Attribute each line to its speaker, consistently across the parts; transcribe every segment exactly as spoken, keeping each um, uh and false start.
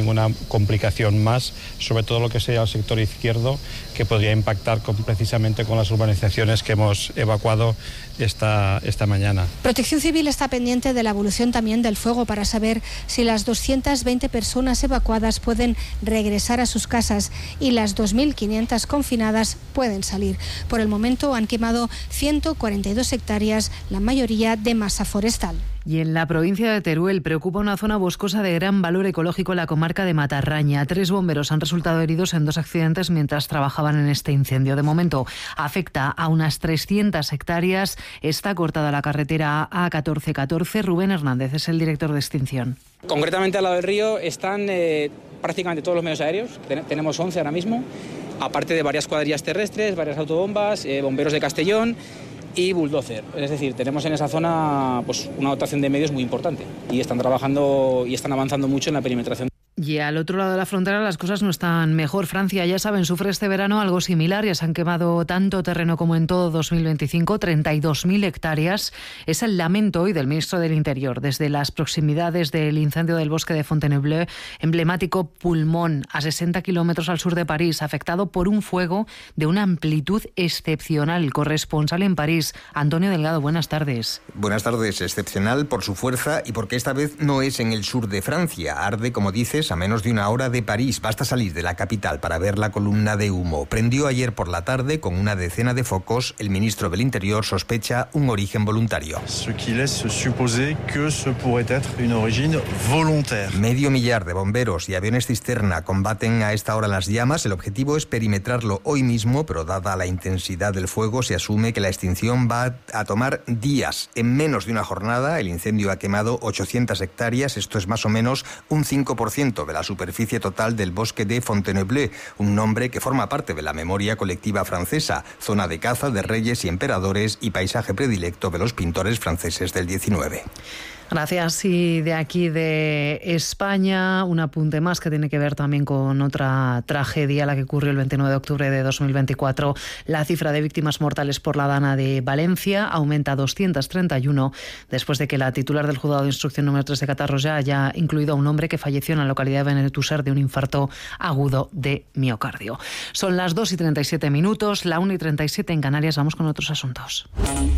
Speaker 1: ninguna complicación más, sobre todo lo que sea el sector izquierdo, que podría impactar con, precisamente con las urbanizaciones que hemos evacuado esta, esta mañana.
Speaker 2: Protección Civil está pendiente de la evolución también del fuego para saber si las doscientas veinte personas evacuadas pueden regresar a sus casas y las dos mil quinientas confinadas pueden salir. Por el momento han quemado ciento cuarenta y dos hectáreas, la mayoría de masa forestal.
Speaker 3: Y en la provincia de Teruel preocupa una zona boscosa de gran valor ecológico en la comarca de Matarraña. Tres bomberos han resultado heridos en dos accidentes mientras trabajaban en este incendio. De momento afecta a unas trescientas hectáreas. Está cortada la carretera A catorce catorce. Rubén Hernández es el director de extinción.
Speaker 4: Concretamente al lado del río están eh, prácticamente todos los medios aéreos. Ten- tenemos once ahora mismo, aparte de varias cuadrillas terrestres, varias autobombas, eh, bomberos de Castellón y bulldozer. Es decir, tenemos en esa zona pues una dotación de medios muy importante y están trabajando y están avanzando mucho en la perimetración.
Speaker 3: Y al otro lado de la frontera las cosas no están mejor. Francia, ya saben, sufre este verano algo similar. Ya se han quemado tanto terreno como en todo dos mil veinticinco, treinta y dos mil hectáreas. Es el lamento hoy del ministro del Interior desde las proximidades del incendio del bosque de Fontainebleau, emblemático pulmón a sesenta kilómetros al sur de París, afectado por un fuego de una amplitud excepcional. Corresponsal en París, Antonio Delgado, buenas tardes.
Speaker 5: Buenas tardes. Excepcional por su fuerza y porque esta vez no es en el sur de Francia. Arde, como dices, a menos de una hora de París. Basta salir de la capital para ver la columna de humo. Prendió ayer por la tarde con una decena de focos. El ministro del Interior sospecha un origen voluntario.
Speaker 6: Ce qui laisse supposer que ce pourrait être une origine volontaire.
Speaker 5: Medio millar de bomberos y aviones cisterna combaten a esta hora las llamas. El objetivo es perimetrarlo hoy mismo, pero dada la intensidad del fuego, se asume que la extinción va a tomar días. En menos de una jornada, el incendio ha quemado ochocientas hectáreas. Esto es más o menos un cinco por ciento de la superficie total del bosque de Fontainebleau, un nombre que forma parte de la memoria colectiva francesa, zona de caza de reyes y emperadores y paisaje predilecto de los pintores franceses del diecinueve.
Speaker 3: Gracias. Y de aquí de España, un apunte más que tiene que ver también con otra tragedia, la que ocurrió el veintinueve de octubre de dos mil veinticuatro. La cifra de víctimas mortales por la Dana de Valencia aumenta a doscientos treinta y uno después de que la titular del juzgado de instrucción número tres de Catarroja haya incluido a un hombre que falleció en la localidad de Benetússer de un infarto agudo de miocardio. Son las dos y treinta y siete minutos, la una y treinta y siete en Canarias. Vamos con otros asuntos.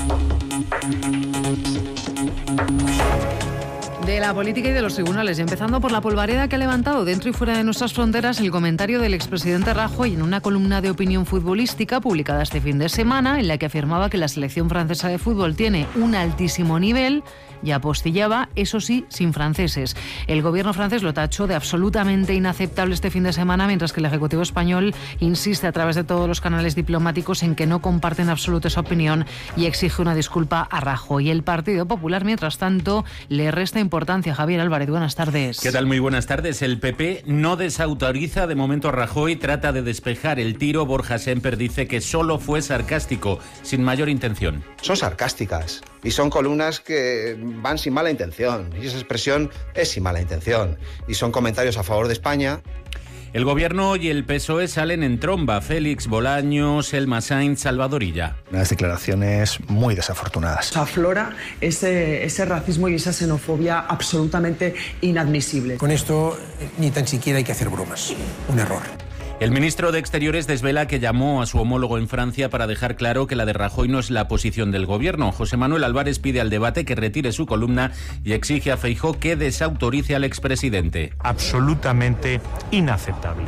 Speaker 3: De la política y de los tribunales, y empezando por la polvareda que ha levantado dentro y fuera de nuestras fronteras el comentario del expresidente Rajoy en una columna de opinión futbolística publicada este fin de semana, en la que afirmaba que la selección francesa de fútbol tiene un altísimo nivel y apostillaba, eso sí, sin franceses. El gobierno francés lo tachó de absolutamente inaceptable este fin de semana, mientras que el Ejecutivo español insiste a través de todos los canales diplomáticos en que no comparte en absoluto esa opinión y exige una disculpa a Rajoy. El Partido Popular, mientras tanto, le resta importancia. Javier Álvarez, buenas tardes.
Speaker 7: ¿Qué tal? Muy buenas tardes. El P P no desautoriza de momento a Rajoy, trata de despejar el tiro. Borja Semper dice que solo fue sarcástico, sin mayor intención.
Speaker 8: Son sarcásticas y son columnas que van sin mala intención, y esa expresión es sin mala intención, y son comentarios a favor de España.
Speaker 7: El Gobierno y el P S O E salen en tromba. Félix Bolaños, Elma Sainz, Salvador Illa.
Speaker 9: Unas declaraciones muy desafortunadas.
Speaker 10: Aflora ese, ese racismo y esa xenofobia absolutamente inadmisible.
Speaker 11: Con esto ni tan siquiera hay que hacer bromas. Un error.
Speaker 7: El ministro de Exteriores desvela que llamó a su homólogo en Francia para dejar claro que la de Rajoy no es la posición del Gobierno. José Manuel Álvarez pide al debate que retire su columna y exige a Feijóo que desautorice al expresidente.
Speaker 12: Absolutamente inaceptable.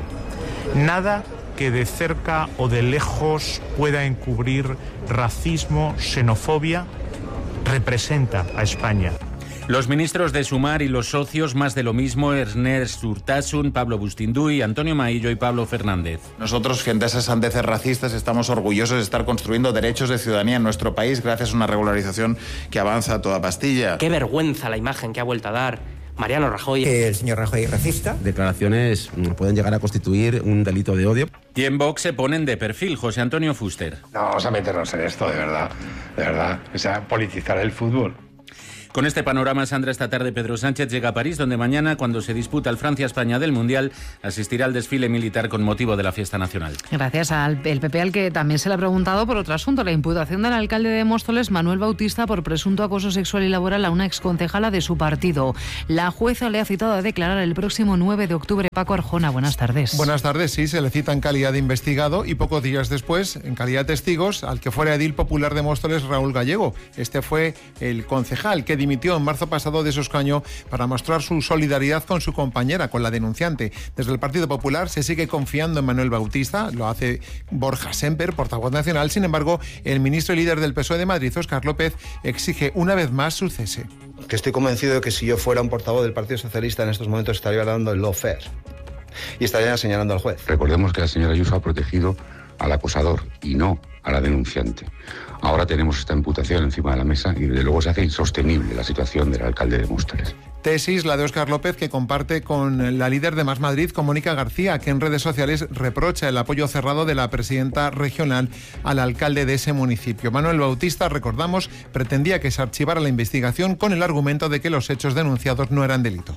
Speaker 12: Nada que de cerca o de lejos pueda encubrir racismo, xenofobia, representa a España.
Speaker 7: Los ministros de Sumar y los socios, más de lo mismo, Ernest Urtasun, Pablo Bustinduy, Antonio Maillo y Pablo Fernández.
Speaker 13: Nosotros, frente a esas sandeces racistas, estamos orgullosos de estar construyendo derechos de ciudadanía en nuestro país gracias a una regularización que avanza a toda pastilla.
Speaker 14: Qué vergüenza la imagen que ha vuelto a dar Mariano Rajoy.
Speaker 15: El señor Rajoy es racista.
Speaker 16: Declaraciones pueden llegar a constituir un delito de odio.
Speaker 7: Y en Vox se ponen de perfil. José Antonio Fuster.
Speaker 17: No vamos a meternos en esto, de verdad, de verdad. O sea, politizar el fútbol.
Speaker 7: Con este panorama, Sandra, esta tarde Pedro Sánchez llega a París, donde mañana, cuando se disputa el Francia-España del Mundial, asistirá al desfile militar con motivo de la fiesta nacional.
Speaker 3: Gracias al el P P, al que también se le ha preguntado por otro asunto, la imputación del alcalde de Móstoles, Manuel Bautista, por presunto acoso sexual y laboral a una exconcejala de su partido. La jueza le ha citado a declarar el próximo nueve de octubre. Paco Arjona, buenas tardes.
Speaker 15: Buenas tardes, sí, se le cita en calidad de investigado y pocos días después, en calidad de testigos, al que fuera edil popular de Móstoles, Raúl Gallego. Este fue el concejal que dimitió en marzo pasado de su escaño para mostrar su solidaridad con su compañera, con la denunciante. Desde el Partido Popular se sigue confiando en Manuel Bautista, lo hace Borja Semper, portavoz nacional. Sin embargo, el ministro y líder del P S O E de Madrid, Óscar López, exige una vez más su cese.
Speaker 8: Que estoy convencido de que si yo fuera un portavoz del Partido Socialista en estos momentos estaría dando el lawfare y estaría señalando al juez.
Speaker 17: Recordemos que la señora Ayuso ha protegido al acosador y no a la denunciante. Ahora tenemos esta imputación encima de la mesa y desde luego se hace insostenible la situación del alcalde de Móstoles.
Speaker 15: Tesis, la de Óscar López, que comparte con la líder de Más Madrid, con Mónica García, que en redes sociales reprocha el apoyo cerrado de la presidenta regional al alcalde de ese municipio. Manuel Bautista, recordamos, pretendía que se archivara la investigación con el argumento de que los hechos denunciados no eran delito.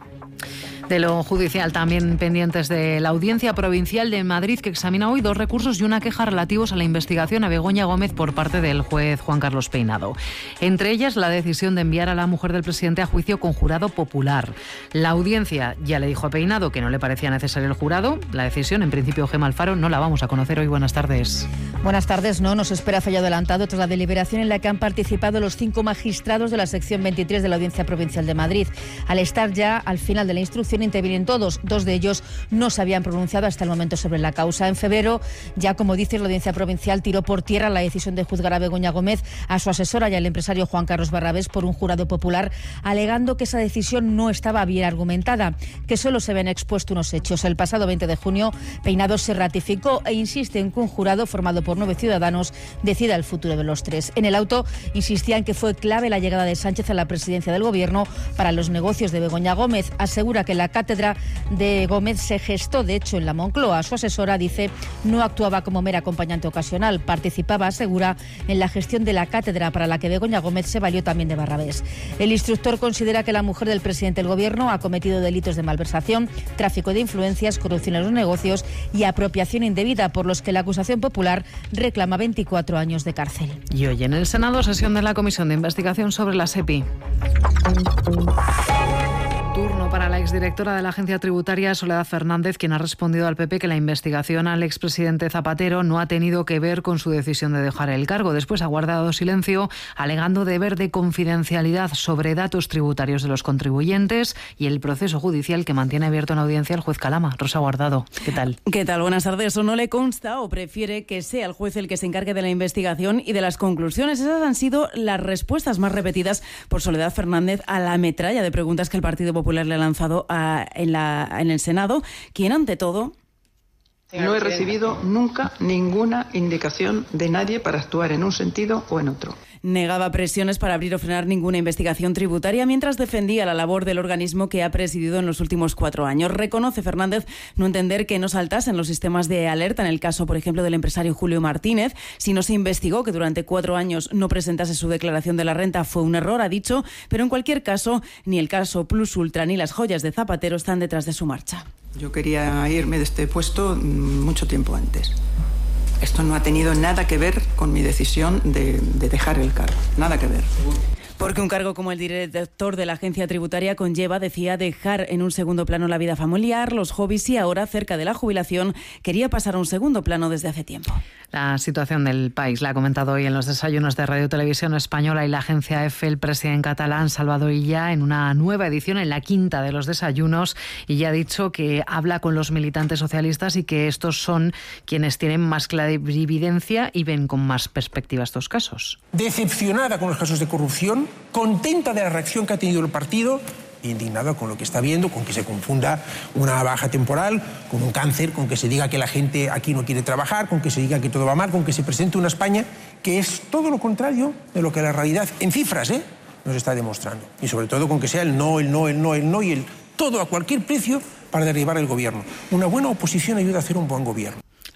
Speaker 3: De lo judicial, también pendientes de la Audiencia Provincial de Madrid, que examina hoy dos recursos y una queja relativos a la investigación a Begoña Gómez por parte del juez Juan Carlos Peinado. Entre ellas, la decisión de enviar a la mujer del presidente a juicio con jurado popular. La Audiencia ya le dijo a Peinado que no le parecía necesario el jurado. La decisión, en principio, Gemma Alfaro, no la vamos a conocer hoy. Buenas tardes.
Speaker 18: Buenas tardes. No nos espera fallo adelantado tras la deliberación en la que han participado los cinco magistrados de la sección veintitrés de la Audiencia Provincial de Madrid. Al estar ya al final de la instrucción, intervienen todos. Dos de ellos no se habían pronunciado hasta el momento sobre la causa. En febrero, ya como dice, la Audiencia Provincial tiró por tierra la decisión de juzgar a Begoña Gómez, a su asesora y al empresario Juan Carlos Barrabés por un jurado popular, alegando que esa decisión no estaba bien argumentada, que solo se habían expuesto unos hechos. El pasado veinte de junio, Peinado se ratificó e insiste en que un jurado formado por nueve ciudadanos decida el futuro de los tres. En el auto insistían que fue clave la llegada de Sánchez a la presidencia del Gobierno para los negocios de Begoña Gómez. Asegura que la cátedra de Gómez se gestó, de hecho, en la Moncloa. Su asesora, dice, no actuaba como mera acompañante ocasional, participaba, asegura, en la gestión de la cátedra, para la que Begoña Gómez se valió también de Barrabés. El instructor considera que la mujer del presidente del Gobierno ha cometido delitos de malversación, tráfico de influencias, corrupción en los negocios y apropiación indebida, por los que la acusación popular reclama veinticuatro años de cárcel.
Speaker 3: Y hoy en el Senado, sesión de la Comisión de Investigación sobre la SEPI. Turno para la exdirectora de la Agencia Tributaria, Soledad Fernández, quien ha respondido al P P que la investigación al expresidente Zapatero no ha tenido que ver con su decisión de dejar el cargo. Después ha guardado silencio, alegando deber de confidencialidad sobre datos tributarios de los contribuyentes y el proceso judicial que mantiene abierto en audiencia el juez Calama. Rosa Guardado, ¿qué tal?
Speaker 19: ¿Qué tal? Buenas tardes. ¿O no le consta o prefiere que sea el juez el que se encargue de la investigación y de las conclusiones? Esas han sido las respuestas más repetidas por Soledad Fernández a la metralla de preguntas que el Partido Popular le ha lanzado a, en, la, en el Senado, quien ante todo...
Speaker 20: No he recibido nunca ninguna indicación de nadie para actuar en un sentido o en otro.
Speaker 19: Negaba presiones para abrir o frenar ninguna investigación tributaria mientras defendía la labor del organismo que ha presidido en los últimos cuatro años. Reconoce Fernández no entender que no saltasen los sistemas de alerta en el caso, por ejemplo, del empresario Julio Martínez. Si no se investigó que durante cuatro años no presentase su declaración de la renta fue un error, ha dicho, pero en cualquier caso, ni el caso Plus Ultra ni las joyas de Zapatero están detrás de su marcha.
Speaker 20: Yo quería irme de este puesto mucho tiempo antes. Esto no ha tenido nada que ver con mi decisión de, de dejar el cargo. Nada que ver.
Speaker 19: Porque un cargo como el director de la agencia tributaria conlleva, decía, dejar en un segundo plano la vida familiar, los hobbies y ahora, cerca de la jubilación, quería pasar a un segundo plano desde hace tiempo.
Speaker 3: La situación del país la ha comentado hoy en los desayunos de Radio Televisión Española y la agencia EFE el presidente catalán Salvador Illa en una nueva edición, en la quinta de los desayunos, y ya ha dicho que habla con los militantes socialistas y que estos son quienes tienen más clarividencia y ven con más perspectiva estos casos.
Speaker 11: Decepcionada con los casos de corrupción, contenta de la reacción que ha tenido el partido, indignada con lo que está viendo, con que se confunda una baja temporal con un cáncer, con que se diga que la gente aquí no quiere trabajar, con que se diga que todo va mal, con que se presente una España que es todo lo contrario de lo que la realidad, en cifras, ¿eh?, nos está demostrando. Y sobre todo con que sea el no, el no, el no, el no y el todo a cualquier precio para derribar el gobierno. Una buena oposición ayuda a hacer un buen gobierno.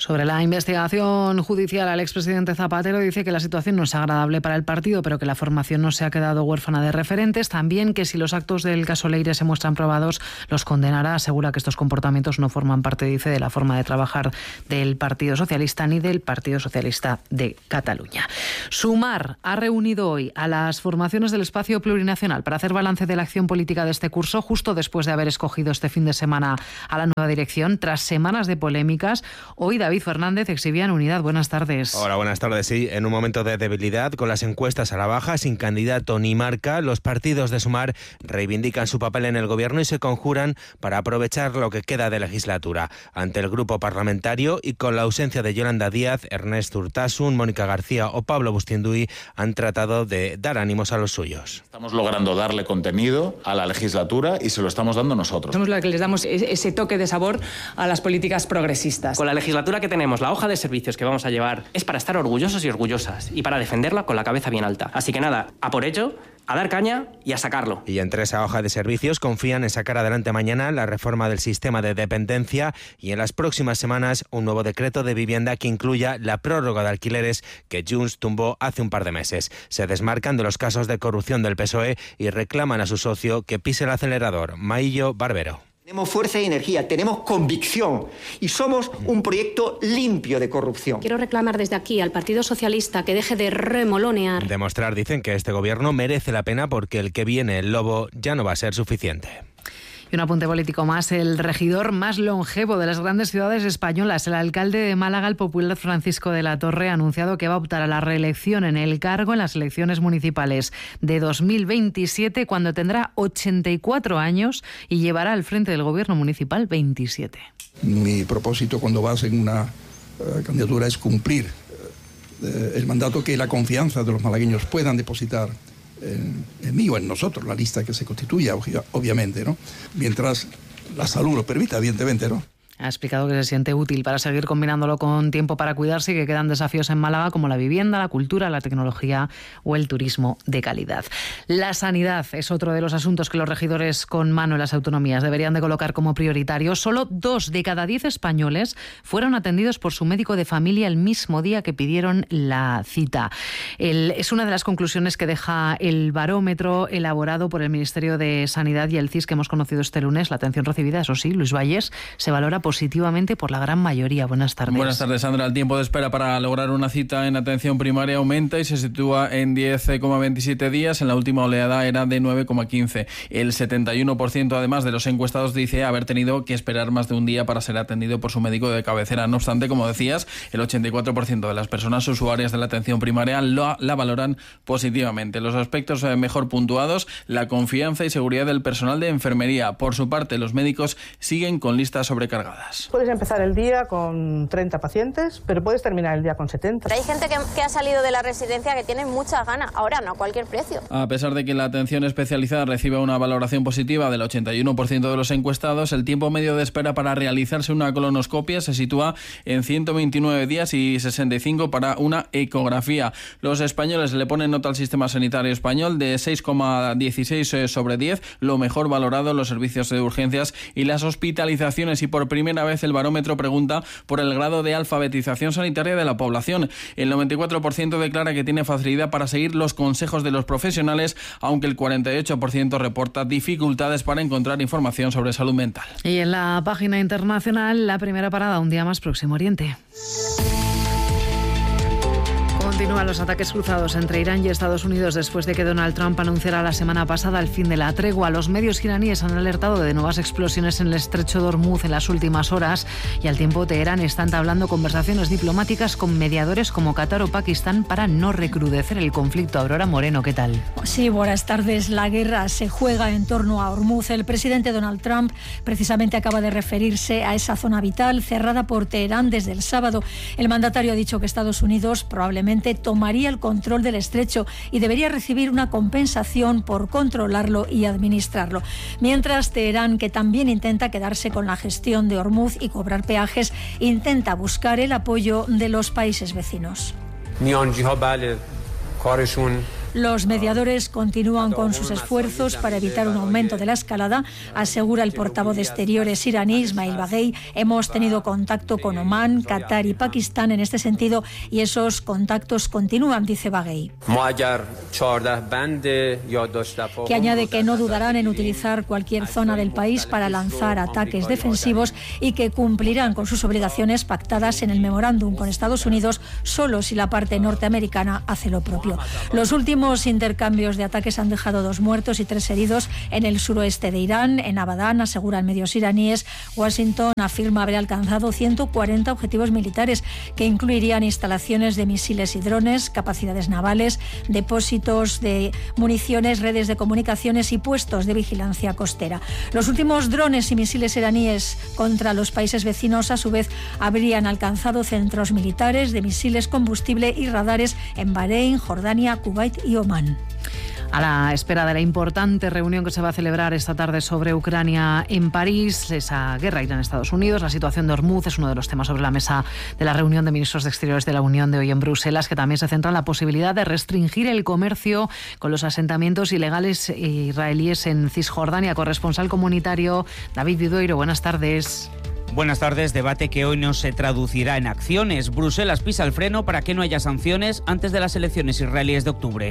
Speaker 3: Sobre la investigación judicial al expresidente Zapatero, dice que la situación no es agradable para el partido, pero que la formación no se ha quedado huérfana de referentes. También que si los actos del caso Leire se muestran probados, los condenará. Asegura que estos comportamientos no forman parte, dice, de la forma de trabajar del Partido Socialista ni del Partido Socialista de Cataluña. Sumar ha reunido hoy a las formaciones del espacio plurinacional para hacer balance de la acción política de este curso, justo después de haber escogido este fin de semana a la nueva dirección. Tras semanas de polémicas, hoy David Fernández exhibía en unidad. Buenas tardes.
Speaker 21: Hola, buenas tardes. Sí, en un momento de debilidad, con las encuestas a la baja, sin candidato ni marca, los partidos de Sumar reivindican su papel en el gobierno y se conjuran para aprovechar lo que queda de legislatura. Ante el grupo parlamentario y con la ausencia de Yolanda Díaz, Ernest Urtasun, Mónica García o Pablo Bustinduy han tratado de dar ánimos a los suyos.
Speaker 13: Estamos logrando darle contenido a la legislatura y se lo estamos dando nosotros.
Speaker 22: Somos los que les damos ese toque de sabor a las políticas progresistas.
Speaker 14: Con la legislatura que tenemos, la hoja de servicios que vamos a llevar es para estar orgullosos y orgullosas y para defenderla con la cabeza bien alta. Así que nada, a por ello, a dar caña y a sacarlo.
Speaker 21: Y entre esa hoja de servicios confían en sacar adelante mañana la reforma del sistema de dependencia y en las próximas semanas un nuevo decreto de vivienda que incluya la prórroga de alquileres que Junts tumbó hace un par de meses. Se desmarcan de los casos de corrupción del P S O E y reclaman a su socio que pise el acelerador. Maillo Barbero.
Speaker 23: Tenemos fuerza y energía, tenemos convicción y somos un proyecto limpio de corrupción.
Speaker 24: Quiero reclamar desde aquí al Partido Socialista que deje de remolonear.
Speaker 21: Demostrar, dicen, que este gobierno merece la pena porque el que viene, el lobo, ya no va a ser suficiente.
Speaker 3: Y un apunte político más. El regidor más longevo de las grandes ciudades españolas, el alcalde de Málaga, el popular Francisco de la Torre, ha anunciado que va a optar a la reelección en el cargo en las elecciones municipales de dos mil veintisiete, cuando tendrá ochenta y cuatro años y llevará al frente del gobierno municipal veintisiete.
Speaker 25: Mi propósito cuando vas en una uh, candidatura es cumplir uh, el mandato, que la confianza de los malagueños puedan depositar En, en mí o en nosotros, la lista que se constituya, obviamente, ¿no? Mientras la salud lo permita, evidentemente, ¿no?
Speaker 3: Ha explicado que se siente útil para seguir combinándolo con tiempo para cuidarse y que quedan desafíos en Málaga como la vivienda, la cultura, la tecnología o el turismo de calidad. La sanidad es otro de los asuntos que los regidores con mano en las autonomías deberían de colocar como prioritarios. Solo dos de cada diez españoles fueron atendidos por su médico de familia el mismo día que pidieron la cita. El, es una de las conclusiones que deja el barómetro elaborado por el Ministerio de Sanidad y el C I S que hemos conocido este lunes. La atención recibida, eso sí, Luis Valles, se valora positivamente por la gran mayoría. Buenas tardes.
Speaker 26: Buenas tardes, Sandra. El tiempo de espera para lograr una cita en atención primaria aumenta y se sitúa en diez coma veintisiete días. En la última oleada era de nueve coma quince. El setenta y uno por ciento, además, de los encuestados dice haber tenido que esperar más de un día para ser atendido por su médico de cabecera. No obstante, como decías, el ochenta y cuatro por ciento de las personas usuarias de la atención primaria lo, la valoran positivamente. Los aspectos mejor puntuados, la confianza y seguridad del personal de enfermería. Por su parte, los médicos siguen con listas sobrecargadas.
Speaker 27: Puedes empezar el día con treinta pacientes, pero puedes terminar el día con setenta.
Speaker 28: Hay gente que, que ha salido de la residencia que tiene muchas ganas. Ahora no a cualquier precio.
Speaker 26: A pesar de que la atención especializada recibe una valoración positiva del ochenta y uno por ciento de los encuestados, el tiempo medio de espera para realizarse una colonoscopia se sitúa en ciento veintinueve días y sesenta y cinco para una ecografía. Los españoles le ponen nota al sistema sanitario español de seis coma dieciséis sobre diez, lo mejor valorado los servicios de urgencias y las hospitalizaciones, y por primera vez el barómetro pregunta por el grado de alfabetización sanitaria de la población. El noventa y cuatro por ciento declara que tiene facilidad para seguir los consejos de los profesionales, aunque el cuarenta y ocho por ciento reporta dificultades para encontrar información sobre salud mental.
Speaker 3: Y en la página internacional, la primera parada, un día más, Próximo Oriente. Continúan los ataques cruzados entre Irán y Estados Unidos después de que Donald Trump anunciara la semana pasada el fin de la tregua. Los medios iraníes han alertado de nuevas explosiones en el estrecho de Hormuz en las últimas horas y al tiempo Teherán está entablando conversaciones diplomáticas con mediadores como Qatar o Pakistán para no recrudecer el conflicto. Aurora Moreno, ¿qué tal?
Speaker 29: Sí, buenas tardes. La guerra se juega en torno a Hormuz. El presidente Donald Trump precisamente acaba de referirse a esa zona vital cerrada por Teherán desde el sábado. El mandatario ha dicho que Estados Unidos probablemente tomaría el control del estrecho y debería recibir una compensación por controlarlo y administrarlo. Mientras Teherán, que también intenta quedarse con la gestión de Hormuz y cobrar peajes, intenta buscar el apoyo de los países vecinos. Los mediadores continúan con sus esfuerzos para evitar un aumento de la escalada, asegura el portavoz de Exteriores iraní, Ismail Baghei. Hemos tenido contacto con Omán, Qatar y Pakistán en este sentido y esos contactos continúan, dice Baghei. Que añade que no dudarán en utilizar cualquier zona del país para lanzar ataques defensivos y que cumplirán con sus obligaciones pactadas en el memorándum con Estados Unidos solo si la parte norteamericana hace lo propio. Los últimos Los intercambios de ataques han dejado dos muertos y tres heridos en el suroeste de Irán. En Abadán, aseguran medios iraníes, Washington afirma haber alcanzado ciento cuarenta objetivos militares que incluirían instalaciones de misiles y drones, capacidades navales, depósitos de municiones, redes de comunicaciones y puestos de vigilancia costera. Los últimos drones y misiles iraníes contra los países vecinos, a su vez, habrían alcanzado centros militares de misiles, combustible y radares en Bahrein, Jordania, Kuwait y Omán.
Speaker 3: A la espera de la importante reunión que se va a celebrar esta tarde sobre Ucrania en París, esa guerra Irán-Estados Unidos, la situación de Hormuz es uno de los temas sobre la mesa de la reunión de ministros de Exteriores de la Unión de hoy en Bruselas, que también se centra en la posibilidad de restringir el comercio con los asentamientos ilegales israelíes en Cisjordania. Corresponsal comunitario David Vidueiro, buenas tardes.
Speaker 1: Buenas tardes. Debate que hoy no se traducirá en acciones. Bruselas pisa el freno para que no haya sanciones antes de las elecciones israelíes de octubre.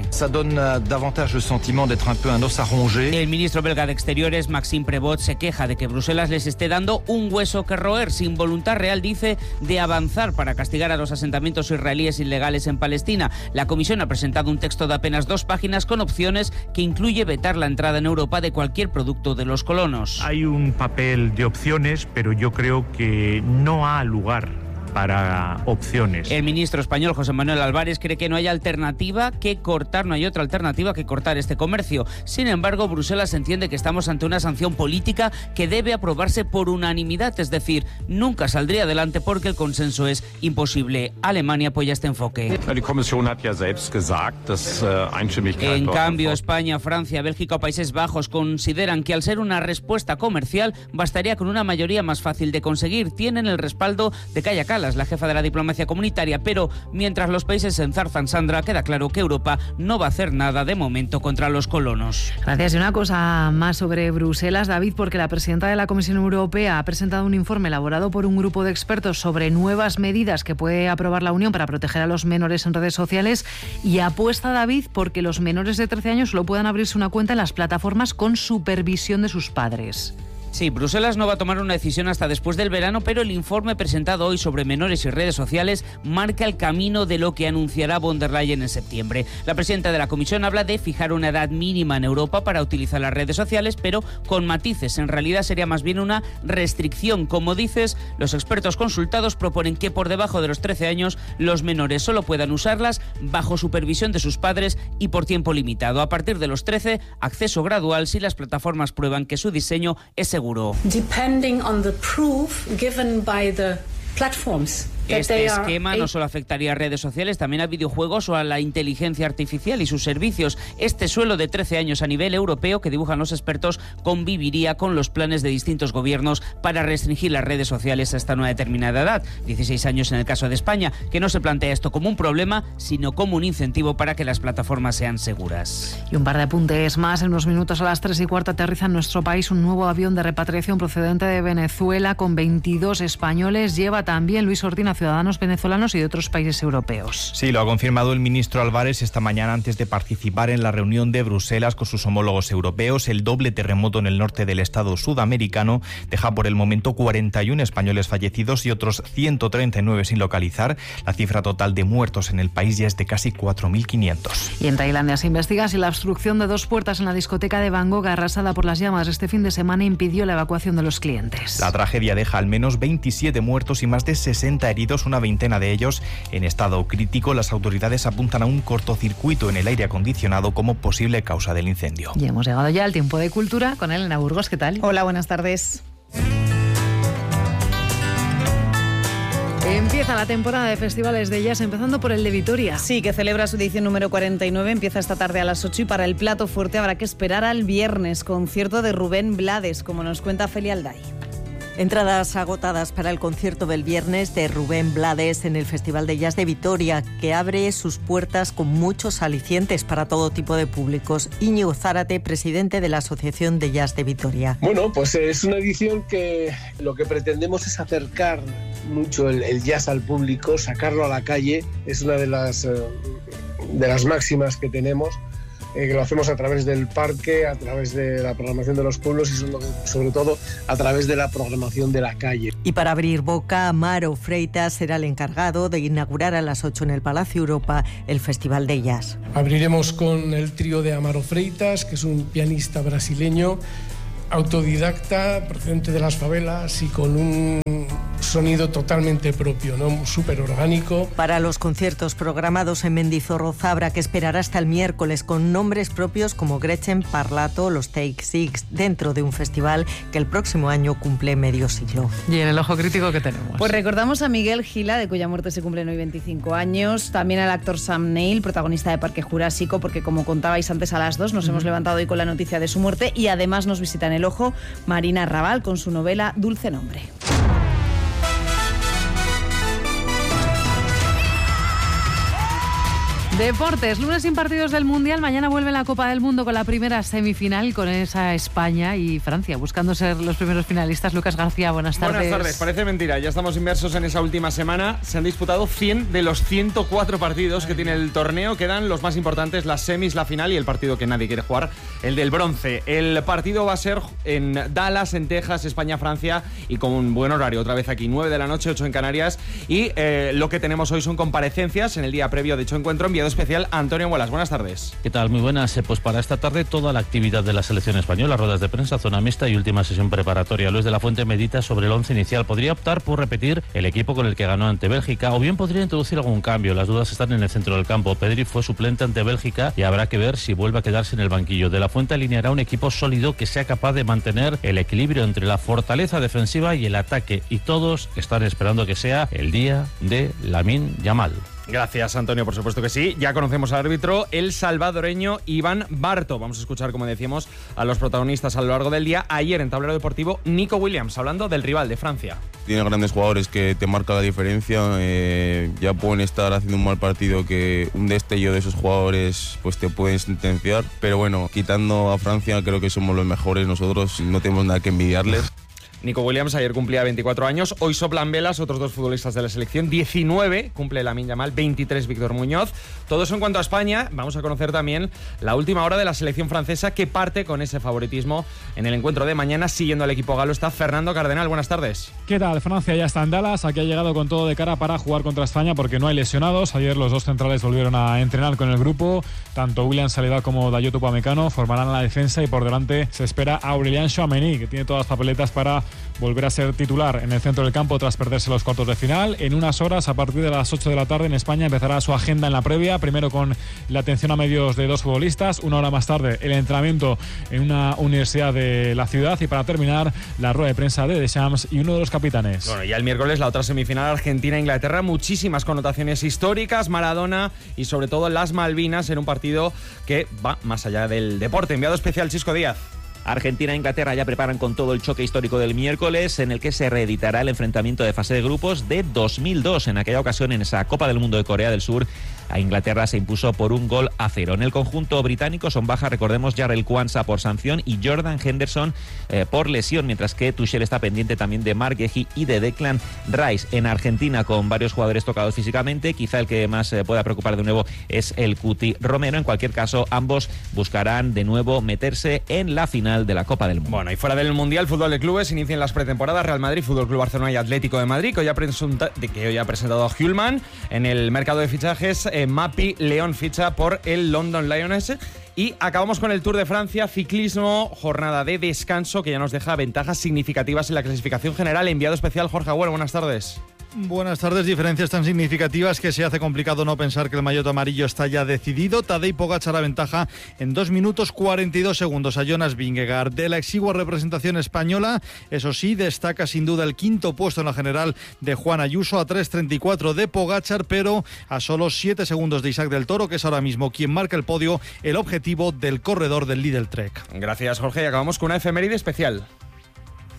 Speaker 1: El ministro belga de Exteriores, Maxime Prévost, se queja de que Bruselas les esté dando un hueso que roer, sin voluntad real, dice, de avanzar para castigar a los asentamientos israelíes ilegales en Palestina. La Comisión ha presentado un texto de apenas dos páginas con opciones que incluye vetar la entrada en Europa de cualquier producto de los colonos.
Speaker 2: Hay un papel de opciones, pero yo creo que no ha lugar para opciones.
Speaker 1: El ministro español José Manuel Álvarez cree que no hay alternativa que cortar, no hay otra alternativa que cortar este comercio. Sin embargo, Bruselas entiende que estamos ante una sanción política que debe aprobarse por unanimidad, es decir, nunca saldría adelante porque el consenso es imposible. Alemania apoya este enfoque. En cambio, España, Francia, Bélgica o Países Bajos consideran que al ser una respuesta comercial bastaría con una mayoría más fácil de conseguir. Tienen el respaldo de Kaja Kallas, la jefa de la diplomacia comunitaria, pero mientras los países se enzarzan, Sandra, queda claro que Europa no va a hacer nada de momento contra los colonos.
Speaker 3: Gracias. Y una cosa más sobre Bruselas, David, porque la presidenta de la Comisión Europea ha presentado un informe elaborado por un grupo de expertos sobre nuevas medidas que puede aprobar la Unión para proteger a los menores en redes sociales y apuesta, David, porque los menores de trece años solo puedan abrirse una cuenta en las plataformas con supervisión de sus padres.
Speaker 1: Sí, Bruselas no va a tomar una decisión hasta después del verano, pero el informe presentado hoy sobre menores y redes sociales marca el camino de lo que anunciará von der Leyen en septiembre. La presidenta de la Comisión habla de fijar una edad mínima en Europa para utilizar las redes sociales, pero con matices. En realidad sería más bien una restricción. Como dices, los expertos consultados proponen que por debajo de los trece años los menores solo puedan usarlas bajo supervisión de sus padres y por tiempo limitado. A partir de los trece, acceso gradual si las plataformas prueban que su diseño es seguro.
Speaker 22: Depending on the proof given by the platforms.
Speaker 1: Este esquema no solo afectaría a redes sociales, también a videojuegos o a la inteligencia artificial y sus servicios. Este suelo de trece años a nivel europeo que dibujan los expertos conviviría con los planes de distintos gobiernos para restringir las redes sociales a esta nueva determinada edad. dieciséis años en el caso de España, que no se plantea esto como un problema, sino como un incentivo para que las plataformas sean seguras.
Speaker 3: Y un par de apuntes más. En unos minutos a las tres y cuarto aterriza en nuestro país un nuevo avión de repatriación procedente de Venezuela con veintidós españoles. Lleva también Luis Ortina ciudadanos venezolanos y de otros países europeos.
Speaker 4: Sí, lo ha confirmado el ministro Álvarez esta mañana antes de participar en la reunión de Bruselas con sus homólogos europeos. El doble terremoto en el norte del estado sudamericano deja por el momento cuarenta y uno españoles fallecidos y otros ciento treinta y nueve sin localizar. La cifra total de muertos en el país ya es de casi cuatro mil quinientos.
Speaker 3: Y en Tailandia se investiga si la obstrucción de dos puertas en la discoteca de Bangkok, arrasada por las llamas este fin de semana, impidió la evacuación de los clientes.
Speaker 4: La tragedia deja al menos veintisiete muertos y más de sesenta heridos, una veintena de ellos en estado crítico. Las autoridades apuntan a un cortocircuito en el aire acondicionado como posible causa del incendio.
Speaker 3: Y hemos llegado ya al tiempo de cultura con Elena Burgos. ¿Qué tal?
Speaker 5: Hola, buenas tardes.
Speaker 3: Empieza la temporada de festivales de jazz, empezando por el de Vitoria.
Speaker 5: Sí, que celebra su edición número cuarenta y nueve, empieza esta tarde a las ocho y para el plato fuerte habrá que esperar al viernes, concierto de Rubén Blades, como nos cuenta Feli Alday.
Speaker 6: Entradas agotadas para el concierto del viernes de Rubén Blades en el Festival de Jazz de Vitoria, que abre sus puertas con muchos alicientes para todo tipo de públicos. Íñigo Zárate, presidente de la Asociación de Jazz de Vitoria.
Speaker 7: Bueno, pues es una edición que lo que pretendemos es acercar mucho el, el jazz al público, sacarlo a la calle. Es una de las, de las máximas que tenemos. Eh, que lo hacemos a través del parque, a través de la programación de los pueblos y sobre, sobre todo a través de la programación de la calle.
Speaker 6: Y para abrir boca, Amaro Freitas será el encargado de inaugurar a las ocho en el Palacio Europa el Festival de Jazz.
Speaker 8: Abriremos con el trío de Amaro Freitas, que es un pianista brasileño, autodidacta, procedente de las favelas y con un sonido totalmente propio, ¿no? Súper orgánico.
Speaker 6: Para los conciertos programados en Mendizorroza, que esperará hasta el miércoles con nombres propios como Gretchen Parlato, los Take Six, dentro de un festival que el próximo año cumple medio siglo.
Speaker 3: ¿Y en el ojo crítico qué tenemos?
Speaker 5: Pues recordamos a Miguel Gila, de cuya muerte se cumplen hoy veinticinco años, también al actor Sam Neill, protagonista de Parque Jurásico, porque como contabais antes a las dos, nos uh-huh. hemos levantado hoy con la noticia de su muerte, y además nos visita en el ojo Marina Raval con su novela Dulce Nombre.
Speaker 3: Deportes, lunes sin partidos del Mundial, mañana vuelve la Copa del Mundo con la primera semifinal, con esa España y Francia, buscando ser los primeros finalistas. Lucas García, buenas tardes.
Speaker 9: Buenas tardes, parece mentira, ya estamos inmersos en esa última semana. Se han disputado cien de los ciento cuatro partidos que tiene el torneo, quedan los más importantes, las semis, la final y el partido que nadie quiere jugar, el del bronce. El partido va a ser en Dallas, en Texas, España-Francia, y con un buen horario, otra vez aquí, nueve de la noche, ocho en Canarias, y eh, lo que tenemos hoy son comparecencias en el día previo de dicho encuentro. Enviado especial Antonio Bolas, buenas tardes.
Speaker 10: ¿Qué tal? Muy buenas. Pues para esta tarde toda la actividad de la selección española, ruedas de prensa, zona mixta y última sesión preparatoria. Luis de la Fuente medita sobre el once inicial. Podría optar por repetir el equipo con el que ganó ante Bélgica, o bien podría introducir algún cambio. Las dudas están en el centro del campo. Pedri fue suplente ante Bélgica y habrá que ver si vuelve a quedarse en el banquillo. De la Fuente alineará un equipo sólido que sea capaz de mantener el equilibrio entre la fortaleza defensiva y el ataque, y todos están esperando que sea el día de Lamine Yamal.
Speaker 9: Gracias, Antonio, por supuesto que sí. Ya conocemos al árbitro, el salvadoreño Iván Barto. Vamos a escuchar, como decíamos, a los protagonistas a lo largo del día. Ayer en Tablero Deportivo, Nico Williams, hablando del rival de Francia.
Speaker 12: Tiene grandes jugadores que te marcan la diferencia. Eh, ya pueden estar haciendo un mal partido que un destello de esos jugadores pues te pueden sentenciar. Pero bueno, quitando a Francia, creo que somos los mejores. Nosotros no tenemos nada que envidiarles.
Speaker 9: Nico Williams ayer cumplía veinticuatro años, hoy soplan velas otros dos futbolistas de la selección, diecinueve cumple Lamine Yamal, veintitrés Víctor Muñoz. Todo eso en cuanto a España. Vamos a conocer también la última hora de la selección francesa, que parte con ese favoritismo en el encuentro de mañana. Siguiendo al equipo galo está Fernando Cardenal, buenas tardes.
Speaker 15: ¿Qué tal? Francia ya está en Dallas, aquí ha llegado con todo de cara para jugar contra España porque no hay lesionados. Ayer los dos centrales volvieron a entrenar con el grupo, tanto William Saliba como Dayot Upamecano formarán la defensa, y por delante se espera a Aurélien Tchouaméni, que tiene todas las papeletas para volver a ser titular en el centro del campo tras perderse los cuartos de final. En unas horas, a partir de las ocho de la tarde en España, empezará su agenda en la previa, primero con la atención a medios de dos futbolistas, una hora más tarde el entrenamiento en una universidad de la ciudad, y para terminar la rueda de prensa de Deschamps y uno de los capitanes.
Speaker 9: Bueno, ya el miércoles la otra semifinal, Argentina-Inglaterra, muchísimas connotaciones históricas, Maradona y sobre todo las Malvinas, en un partido que va más allá del deporte. Enviado especial Chisco Díaz.
Speaker 16: Argentina e Inglaterra ya preparan con todo el choque histórico del miércoles, en el que se reeditará el enfrentamiento de fase de grupos de dos mil dos. En aquella ocasión, en esa Copa del Mundo de Corea del Sur, a Inglaterra se impuso por un gol a cero. En el conjunto británico son baja, recordemos, Jarrell Kwanzaa por sanción y Jordan Henderson eh, por lesión, mientras que Tuchel está pendiente también de Marc Guehi y de Declan Rice. En Argentina, con varios jugadores tocados físicamente, quizá el que más eh, pueda preocupar de nuevo es el Cuti Romero. En cualquier caso, ambos buscarán de nuevo meterse en la final de la Copa del Mundo.
Speaker 9: Bueno, y fuera del Mundial, fútbol de clubes, inician las pretemporadas Real Madrid, Fútbol Club Barcelona y Atlético de Madrid, que hoy ha, presenta, que hoy ha presentado a Hjulman. En el mercado de fichajes, eh, Mapi León ficha por el London Lions. Y acabamos con el Tour de Francia, ciclismo, jornada de descanso que ya nos deja ventajas significativas en la clasificación general. Enviado especial Jorge Agüero, buenas tardes.
Speaker 17: Buenas tardes. Diferencias tan significativas que se hace complicado no pensar que el maillot amarillo está ya decidido. Tadej Pogačar aventaja en dos minutos cuarenta y dos segundos a Jonas Vingegaard. De la exigua representación española, eso sí, destaca sin duda el quinto puesto en la general de Juan Ayuso, a tres treinta y cuatro de Pogačar, pero a solo siete segundos de Isaac del Toro, que es ahora mismo quien marca el podio, el objetivo del corredor del Lidl Trek.
Speaker 9: Gracias, Jorge. Y acabamos con una efeméride especial.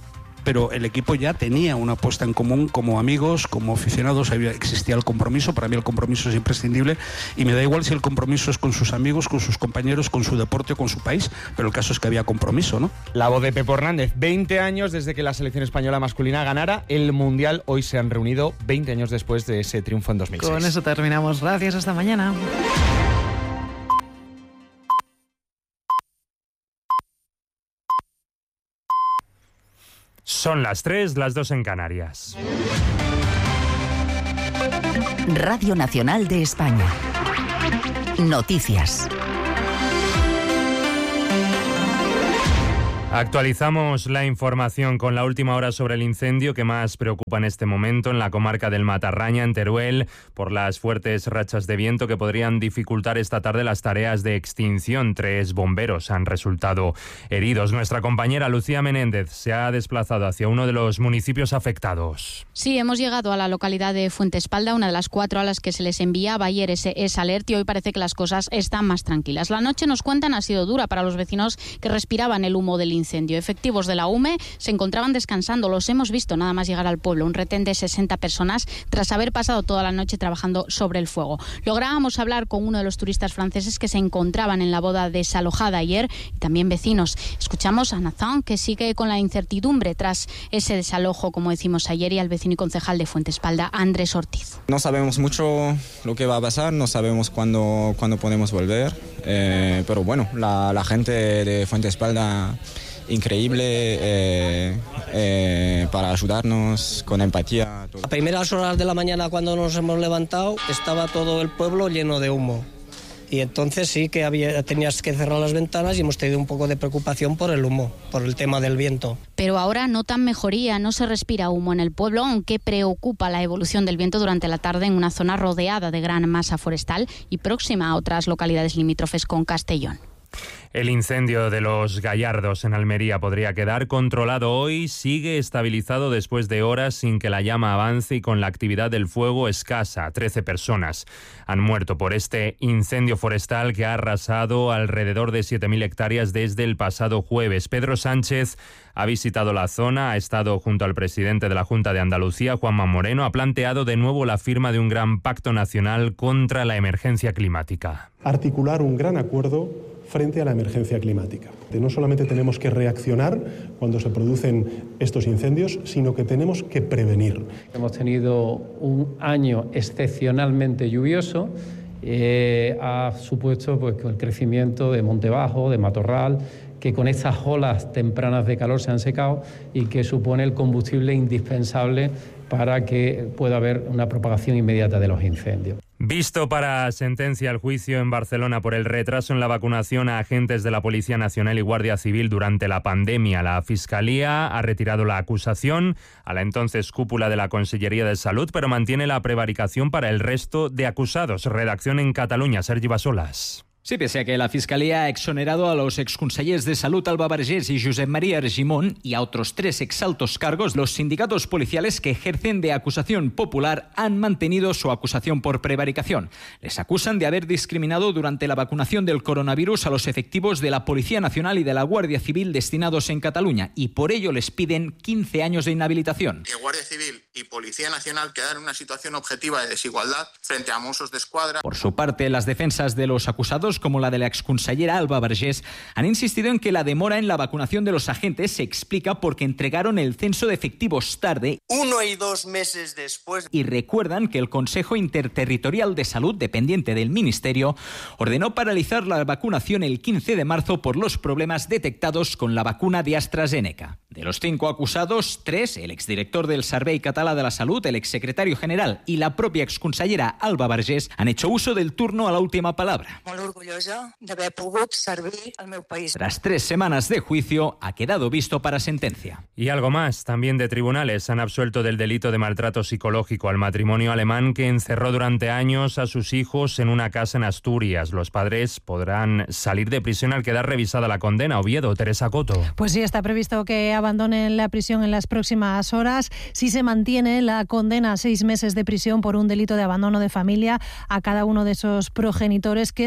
Speaker 11: pero el equipo ya tenía una apuesta en común como amigos, como aficionados, había, existía el compromiso, para mí el compromiso es imprescindible y me da igual si el compromiso es con sus amigos, con sus compañeros, con su deporte o con su país, pero el caso es que había compromiso, ¿no?
Speaker 9: La voz de Pepo Hernández, veinte años desde que la selección española masculina ganara el Mundial, hoy se han reunido veinte años después de ese triunfo en dos mil seis.
Speaker 3: Con eso terminamos, gracias, hasta mañana.
Speaker 13: Son las tres, las dos en Canarias.
Speaker 14: Radio Nacional de España. Noticias.
Speaker 13: Actualizamos la información con la última hora sobre el incendio que más preocupa en este momento en la comarca del Matarraña, en Teruel, por las fuertes rachas de viento que podrían dificultar esta tarde las tareas de extinción. Tres bomberos han resultado heridos. Nuestra compañera Lucía Menéndez se ha desplazado hacia uno de los municipios afectados.
Speaker 18: Sí, hemos llegado a la localidad de Fuentespalda, una de las cuatro a las que se les enviaba ayer ese, ese alerta, y hoy parece que las cosas están más tranquilas. La noche, nos cuentan, ha sido dura para los vecinos que respiraban el humo del incendio. Incendio. Efectivos de la U M E se encontraban descansando, los hemos visto nada más llegar al pueblo, un retén de sesenta personas tras haber pasado toda la noche trabajando sobre el fuego. Lográbamos hablar con uno de los turistas franceses que se encontraban en la boda desalojada ayer y también vecinos. Escuchamos a Nathan, que sigue con la incertidumbre tras ese desalojo, como decimos ayer, y al vecino y concejal de Fuentespalda, Andrés Ortiz.
Speaker 19: No sabemos mucho lo que va a pasar, no sabemos cuándo, cuándo podemos volver, eh, pero bueno, la, la gente de Fuentespalda increíble eh, eh, para ayudarnos con empatía.
Speaker 20: A primeras horas de la mañana, cuando nos hemos levantado, estaba todo el pueblo lleno de humo. Y entonces sí que había, tenías que cerrar las ventanas y hemos tenido un poco de preocupación por el humo, por el tema del viento.
Speaker 18: Pero ahora notan mejoría, no se respira humo en el pueblo, aunque preocupa la evolución del viento durante la tarde en una zona rodeada de gran masa forestal y próxima a otras localidades limítrofes con Castellón.
Speaker 13: El incendio de los Gallardos en Almería podría quedar controlado hoy. Sigue estabilizado después de horas sin que la llama avance y con la actividad del fuego escasa. Trece personas han muerto por este incendio forestal que ha arrasado alrededor de siete mil hectáreas desde el pasado jueves. Pedro Sánchez ha visitado la zona, ha estado junto al presidente de la Junta de Andalucía, Juanma Moreno, ha planteado de nuevo la firma de un gran pacto nacional contra la emergencia climática.
Speaker 21: Articular un gran acuerdo frente a la emergencia climática. No solamente tenemos que reaccionar cuando se producen estos incendios, sino que tenemos que prevenir.
Speaker 23: Hemos tenido un año excepcionalmente lluvioso, eh, ha supuesto pues, el crecimiento de monte bajo, de matorral, que con estas olas tempranas de calor se han secado y que supone el combustible indispensable para que pueda haber una propagación inmediata de los incendios.
Speaker 13: Visto para sentencia el juicio en Barcelona por el retraso en la vacunación a agentes de la Policía Nacional y Guardia Civil durante la pandemia. La Fiscalía ha retirado la acusación a la entonces cúpula de la Consellería de Salud, pero mantiene la prevaricación para el resto de acusados. Redacción en Cataluña, Sergi Basolas.
Speaker 24: Sí, pese a que la Fiscalía ha exonerado a los exconsellers de Salud Alba Vergés y Josep María Argimon y a otros tres exaltos cargos, los sindicatos policiales que ejercen de acusación popular han mantenido su acusación por prevaricación. Les acusan de haber discriminado durante la vacunación del coronavirus a los efectivos de la Policía Nacional y de la Guardia Civil destinados en Cataluña y por ello les piden quince años de inhabilitación.
Speaker 30: Que Guardia Civil y Policía Nacional quedan en una situación objetiva de desigualdad frente a Mossos d'Esquadra.
Speaker 24: Por su parte, las defensas de los acusados, como la de la exconsellera Alba Vergés, han insistido en que la demora en la vacunación de los agentes se explica porque entregaron el censo de efectivos tarde,
Speaker 30: uno y dos meses después,
Speaker 24: y recuerdan que el Consejo Interterritorial de Salud, dependiente del Ministerio, ordenó paralizar la vacunación el quince de marzo por los problemas detectados con la vacuna de AstraZeneca. De los cinco acusados, tres, el exdirector del Servei Català de la Salut, el exsecretario general y la propia exconsellera Alba Vergés, han hecho uso del turno a la última palabra.
Speaker 31: Molt orgullosa d'haver pogut servir al meu país.
Speaker 24: Tras tres semanas de juicio, ha quedado visto para sentencia.
Speaker 13: Y algo más, también de tribunales, han absuelto del delito de maltrato psicológico al matrimonio alemán que encerró durante años a sus hijos en una casa en Asturias. Los padres podrán salir de prisión al quedar revisada la condena. Oviedo, Teresa Coto.
Speaker 32: Pues sí, está previsto que abandonen la prisión en las próximas horas si se mantiene la condena a seis meses de prisión por un delito de abandono de familia a cada uno de esos progenitores que, según los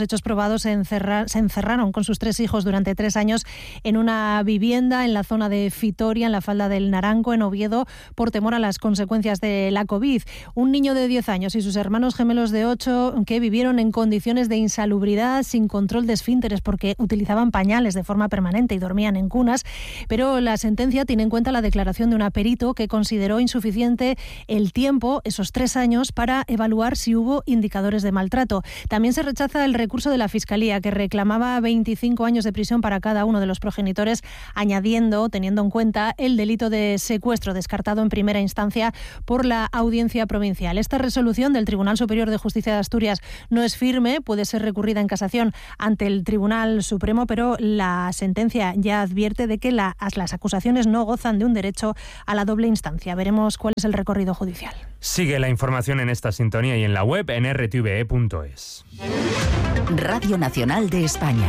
Speaker 32: hechos probados se, encerra, se encerraron con sus tres hijos durante tres años en una vivienda en la zona de Fitoria, en la falda del Naranco, en Oviedo, por temor a las consecuencias de la COVID. Un niño de diez años y sus hermanos gemelos de ocho que vivieron en condiciones de insalubridad, sin control de esfínteres, porque utilizaban pañales de forma permanente y dormían en cunas. Pero la sentencia tiene en cuenta la declaración de un perito que consideró insuficiente el tiempo, esos tres años, para evaluar si hubo indicadores de maltrato. También se rechaza el recurso de la Fiscalía, que reclamaba veinticinco años de prisión para cada uno de los progenitores, añadiendo, teniendo en cuenta, el delito de secuestro descartado en primera instancia por la Audiencia Provincial. Esta resolución del Tribunal Superior de Justicia de Asturias no es firme, puede ser recurrida en casación ante el Tribunal Supremo, pero la sentencia ya advierte de que la, las acusaciones no gozan de un derecho a la doble instancia. Veremos cuál es el recorrido judicial.
Speaker 13: Sigue la información en esta sintonía y en la web en r t v e punto es.
Speaker 14: Radio Nacional de España.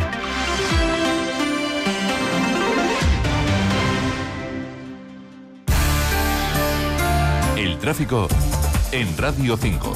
Speaker 1: El tráfico en Radio cinco.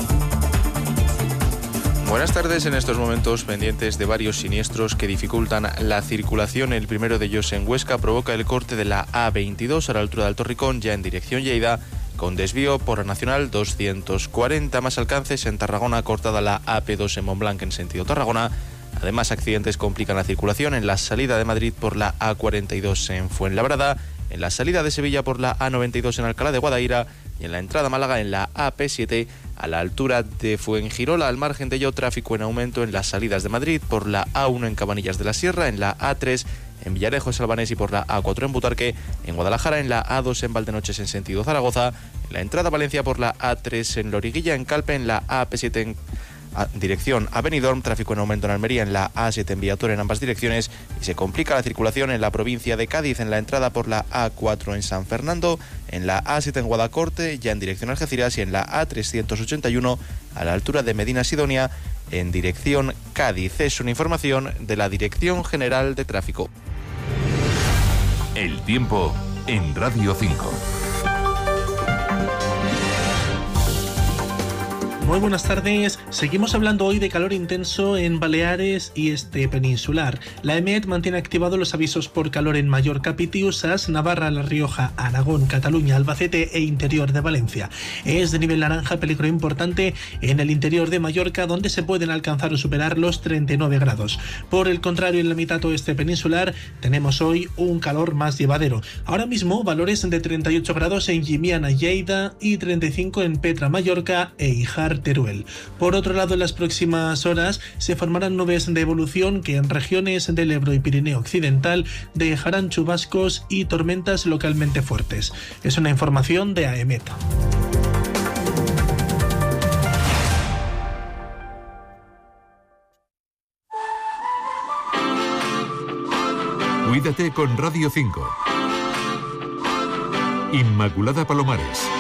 Speaker 2: Buenas tardes. En estos momentos pendientes de varios siniestros que dificultan la circulación. El primero de ellos en Huesca provoca el corte de la A veintidós a la altura del Torricón, ya en dirección Lleida, con desvío por la Nacional doscientos cuarenta. Más alcances en Tarragona, cortada la A P dos en Montblanc en sentido Tarragona. Además, accidentes complican la circulación en la salida de Madrid por la A cuarenta y dos en Fuenlabrada, en la salida de Sevilla por la A noventa y dos en Alcalá de Guadaira y en la entrada a Málaga en la A P siete a la altura de Fuengirola. Al margen de ello, tráfico en aumento en las salidas de Madrid por la A uno en Cabanillas de la Sierra, en la A tres en Villarejo, Salvanés y por la A cuatro en Butarque, en Guadalajara, en la A dos en Valdenoches en sentido Zaragoza, en la entrada a Valencia por la A tres en Loriguilla, en Calpe, en la A P siete en A, dirección a Benidorm, tráfico en aumento en Almería, en la A siete en Viator en ambas direcciones, y se complica la circulación en la provincia de Cádiz, en la entrada por la A cuatro en San Fernando, en la A siete en Guadacorte, ya en dirección a Algeciras, y en la A trescientos ochenta y uno a la altura de Medina Sidonia, en dirección Cádiz. Es una información de la Dirección General de Tráfico.
Speaker 1: El tiempo en Radio cinco.
Speaker 4: Muy buenas tardes. Seguimos hablando hoy de calor intenso en Baleares y este peninsular. La EMET mantiene activados los avisos por calor en Mallorca, Pitiusas, Navarra, La Rioja, Aragón, Cataluña, Albacete e interior de Valencia. Es de nivel naranja, peligro importante en el interior de Mallorca, donde se pueden alcanzar o superar los treinta y nueve grados. Por el contrario, en la mitad oeste peninsular tenemos hoy un calor más llevadero. Ahora mismo valores de treinta y ocho grados en Llimiana, Lleida y treinta y cinco en Petra, Mallorca e Híjar, Teruel. Por otro lado, en las próximas horas se formarán nubes de evolución que en regiones del Ebro y Pirineo Occidental dejarán chubascos y tormentas localmente fuertes. Es una información de AEMET.
Speaker 1: Cuídate con Radio cinco. Inmaculada Palomares.